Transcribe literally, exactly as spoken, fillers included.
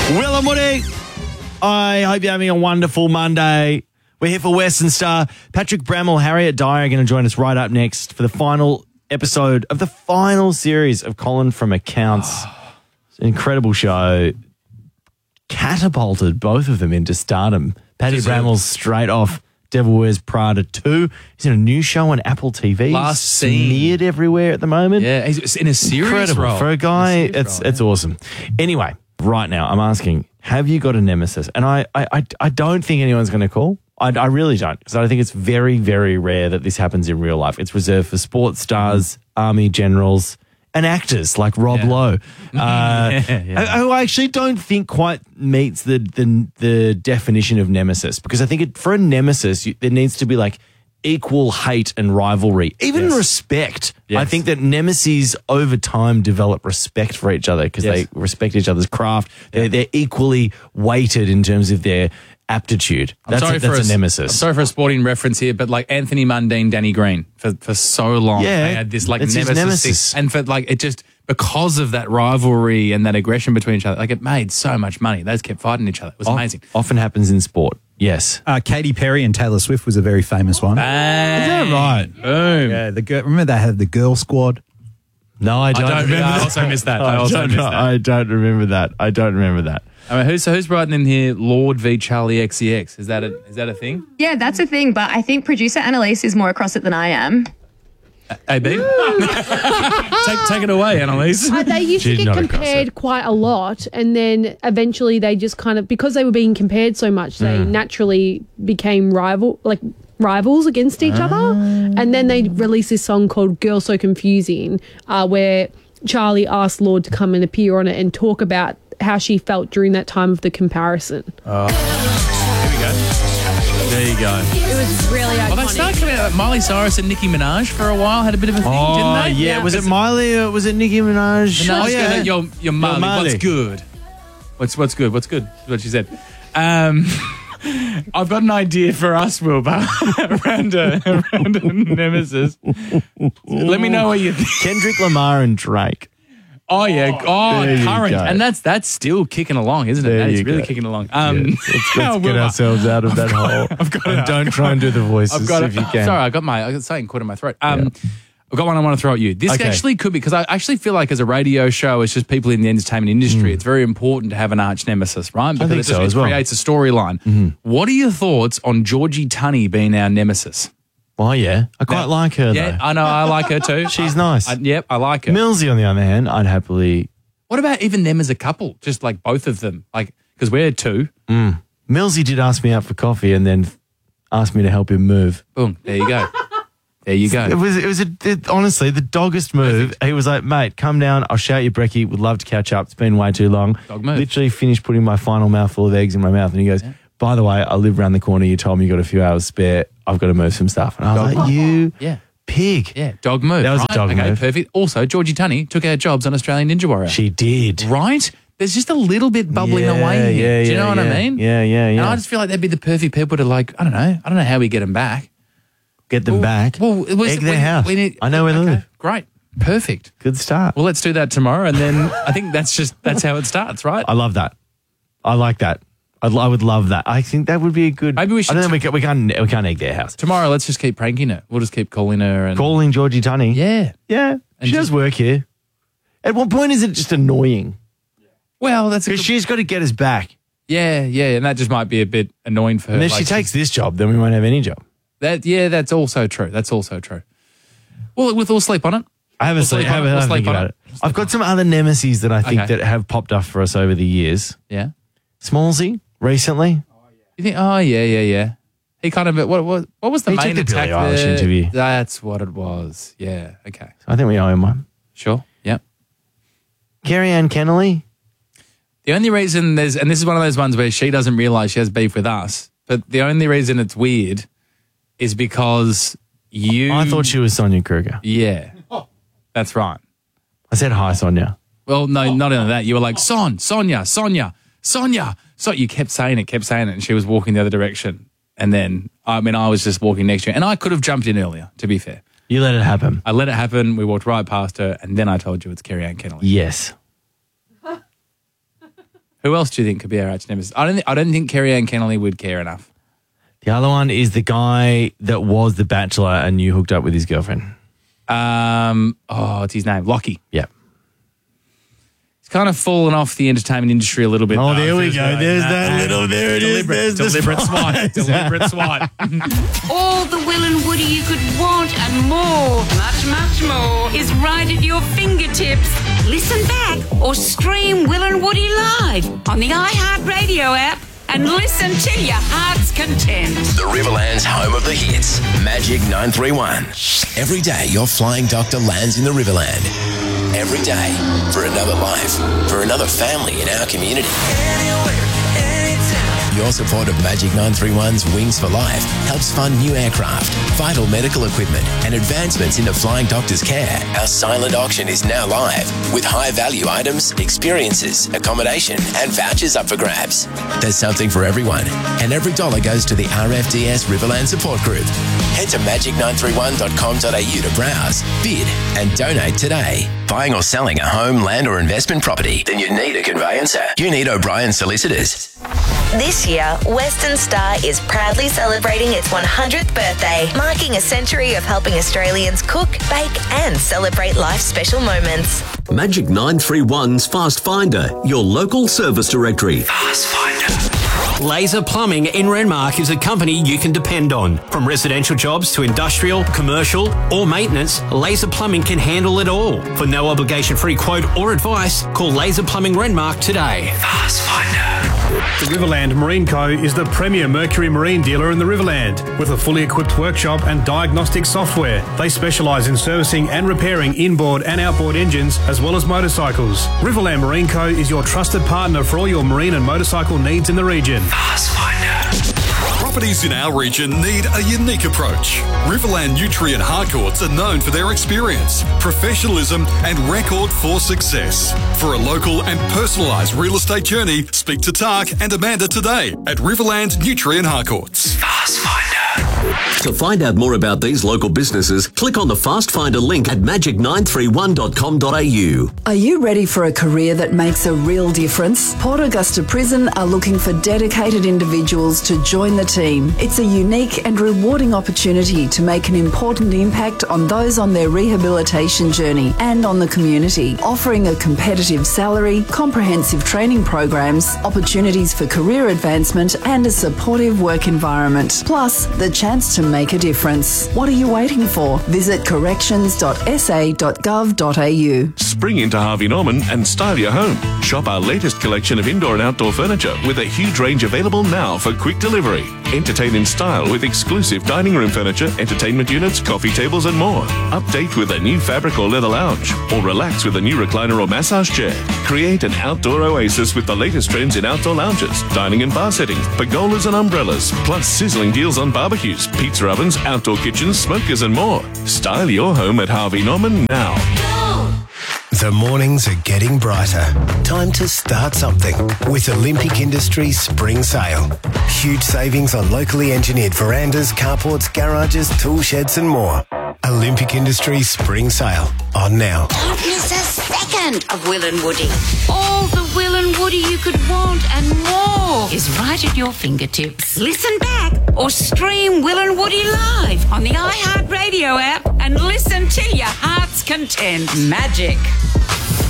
Will and Woody, I hope you're having a wonderful Monday. We're here for Western Star. Patrick Bramall, Harriet Dyer are going to join us right up next for the final episode of the final series of Colin from Accounts. It's an incredible show. Catapulted both of them into stardom. Patty Bramall's straight off Devil Wears Prada two. He's in a new show on Apple T V. Last scene. Smeared everywhere at the moment. Yeah, he's in a serious Incredible. role. For a guy, In a serious it's role, it's awesome. Anyway, right now I'm asking, have you got a nemesis? And I, I, I, I don't think anyone's going to call. I, I really don't, because I think it's very, very rare that this happens in real life. It's reserved for sports stars, army generals, and actors like Rob Yeah. Lowe. Uh, Yeah, yeah. Who I actually don't think quite meets the the, the definition of nemesis, because I think it, for a nemesis, you, there needs to be like equal hate and rivalry, even Yes. respect. Yes. I think that nemesis over time develop respect for each other because Yes. they respect each other's craft. They're, they're equally weighted in terms of their aptitude. That's, sorry a, that's for a a, nemesis. I'm sorry for a sporting reference here, but like Anthony Mundine, Danny Green, for, for so long, Yeah, they had this like it's his nemesis, nemesis. thing. And for like it just because of that rivalry and that aggression between each other, like it made so much money. They just kept fighting each other. It was O- amazing. Often happens in sport. Yes. Uh, Katy Perry and Taylor Swift was a very famous one. Bang. right? Boom. Yeah, the girl, remember they had the girl squad. No, I don't, don't- remember I that. also missed that. I also don't, missed know. that. I don't remember that. I don't remember that. I mean, who's so who's writing in here? Lord v Charlie X C X. Is that a is that a thing? Yeah, that's a thing, but I think producer Annalise is more across it than I am. A B. take take it away, Annalise. Uh, they used She's to get not across compared it. quite a lot, and then eventually they just kind of, because they were being compared so much, they Mm. naturally became rival, like rivals against each other. And then they released this song called "Girl So Confusing," uh, where Charlie asked Lord to come and appear on it and talk about how she felt during that time of the comparison. There you go. It was really iconic. Well, they started coming out like Miley Cyrus and Nicki Minaj for a while. Had a bit of a thing, Oh, didn't they? yeah. Was it Miley or was it Nicki Minaj? Minaj, oh, yeah. Yo, yo, Marley, Marley. what's good? What's what's good? What's good? Is what she said. Um, I've got an idea for us, Wilbur, around a, around a nemesis. Let me know what you think. Kendrick Lamar and Drake. Oh, yeah. Oh, There you current. go. And that's that's still kicking along, isn't it? There That is you really go. kicking along. Um, Yes. Let's, let's get Wilbur, ourselves out of that hole. I've got and it. don't try and do the voices I've got if it. you can. Sorry, I got my I got something caught in my throat. Um, I've got one I want to throw at you. This Okay. actually could be, because I actually feel like as a radio show, it's just people in the entertainment industry. It's very important to have an arch nemesis, right? Because Hmm. think it just so it as well. creates a storyline. Mm-hmm. What are your thoughts on Georgie Tunney being our nemesis? Oh, yeah. I quite Now- like her, Yeah, though. I know. I like her too. She's nice. I, yep, I like her. Millsy, on the other hand, I'd happily... What about even them as a couple? Just like both of them, like because we're two. Millsy did ask me out for coffee and then asked me to help him move. Boom. There you go. There you go. It was, it was a, it, honestly, the doggest move. He was like, mate, come down. I'll shout you brekkie. Would love to catch up. It's been way too long. Dog move. Literally finished putting my final mouthful of eggs in my mouth. And he goes, by the way, I live around the corner. You told me you got a few hours spare. I've got to move some stuff. And I was like, you Yeah. pig. Yeah, dog move. That was a right? dog okay, move. perfect. Also, Georgie Tunney took our jobs on Australian Ninja Warrior. She did. Right? There's just a little bit bubbling Yeah, away here. yeah, Do you know yeah, what yeah. I mean? Yeah, yeah, And yeah. I just feel like they'd be the perfect people to like, I don't know. I don't know how we get them back. Get them back. Well, it was, Egg their we, house. we need- I know where they okay, live. Great. Perfect. Good start. Well, let's do that tomorrow. And then I think that's just, that's how it starts, right? I love that. I like that. I'd, I would love that. I think that would be a good... Maybe we should I don't t- think we, can, we, can't, we can't egg their house. Tomorrow, let's just keep pranking her. We'll just keep calling her. and Calling Georgie Tunney. Yeah. Yeah. And She does just- work here. At what point is it just annoying? Well, that's a Because good, she's got to get us back. yeah, yeah, and that just might be a bit annoying for her. And if like, she takes this job, then we won't have any job. that, yeah, that's also true. That's also true. Well, we'll, we'll sleep on it. I have a We'll sleep, sleep on have it. a, We'll have a sleep think on about it. it. We'll sleep I've got some other nemesis that I think Okay. that have popped up for us over the years. Yeah. Smallsy, recently. You think? Oh, yeah, yeah, yeah. He kind of what what what was the He took main the attack Billie Eilish there? interview. That's what it was. Yeah. Okay. I think we owe him one. Sure. Yep. Carrie Ann Kennelly. The only reason there's, and this is one of those ones where she doesn't realise she has beef with us, but the only reason it's weird is because you. I thought she was Sonia Kruger. Yeah. That's right. I said hi, Sonia. Well, no, not only that. You were like, Son, Sonia, Sonia, Sonia. So you kept saying it, kept saying it, and she was walking the other direction. And then, I mean, I was just walking next to you. And I could have jumped in earlier, to be fair. You let it happen. I let it happen. We walked right past her, and then I told you it's Carrie Ann Kennelly. Yes. Who else do you think could be our arch nemesis? I don't. Th- I don't think Kerry Ann Kennelly would care enough. The other one is the guy that was the Bachelor and you hooked up with his girlfriend. Um. Oh, what's his name? Lockie. Yeah. He's kind of fallen off the entertainment industry a little bit. Oh, there we There's go. like There's that. that little. There it is. Deliberate, There's the deliberate swat. spice. Deliberate swat. All the Will and Woody you could want and more, much, much more, is right at your fingertips. Listen back or stream Will and Woody live on the iHeartRadio app and listen till your heart's content. The Riverland's home of the hits. Magic nine three one. Every day your flying doctor lands in the Riverland. Every day for another life, for another family in our community. Your support of Magic nine three one's Wings for Life helps fund new aircraft, vital medical equipment and advancements into flying doctors' care. Our silent auction is now live with high-value items, experiences, accommodation and vouchers up for grabs. There's something for everyone and every dollar goes to the R F D S Riverland Support Group. Head to magic nine three one dot com dot a u to browse, bid and donate today. Buying or selling a home, land or investment property? Then you need a conveyancer. You need O'Brien Solicitors. This year, Western Star is proudly celebrating its one hundredth birthday, marking a century of helping Australians cook, bake and celebrate life's special moments. Magic nine three one's Fast Finder, your local service directory. Fast Finder. Laser Plumbing in Renmark is a company you can depend on. From residential jobs to industrial, commercial or maintenance, Laser Plumbing can handle it all. For no obligation free quote or advice, call Laser Plumbing Renmark today. Fast Finder. The Riverland Marine Co. is the premier Mercury Marine dealer in the Riverland. With a fully equipped workshop and diagnostic software, they specialise in servicing and repairing inboard and outboard engines as well as motorcycles. Riverland Marine Co. is your trusted partner for all your marine and motorcycle needs in the region. Fast Finder. Properties in our region need a unique approach. Riverland Nutrient Harcourts are known for their experience, professionalism and record for success. For a local and personalised real estate journey, speak to Tak and Amanda today at Riverland Nutrient Harcourts. Fast Finder. To find out more about these local businesses, click on the Fast Finder link at magic nine three one dot com dot a u. Are you ready for a career that makes a real difference? Port Augusta Prison are looking for dedicated individuals to join the team. It's a unique and rewarding opportunity to make an important impact on those on their rehabilitation journey and on the community, offering a competitive salary, comprehensive training programs, opportunities for career advancement and a supportive work environment. Plus, the chance to make a difference. What are you waiting for? Visit corrections dot s a dot gov dot a u. Spring into Harvey Norman and style your home. Shop our latest collection of indoor and outdoor furniture with a huge range available now for quick delivery. Entertain in style with exclusive dining room furniture, entertainment units, coffee tables and more. Update with a new fabric or leather lounge or relax with a new recliner or massage chair. Create an outdoor oasis with the latest trends in outdoor lounges, dining and bar settings, pergolas and umbrellas, plus sizzling deals on barbecues, pizza ovens, outdoor kitchens, smokers and more. Style your home at Harvey Norman now. The mornings are getting brighter. Time to start something with Olympic Industries Spring Sale. Huge savings on locally engineered verandas, carports, garages, tool sheds and more. Olympic Industries Spring Sale on now. Don't miss a second of Will and Woody. All the Will and Woody you could want and more is right at your fingertips. Listen back or stream Will and Woody live on the iHeartRadio app and listen till your heart's content. Magic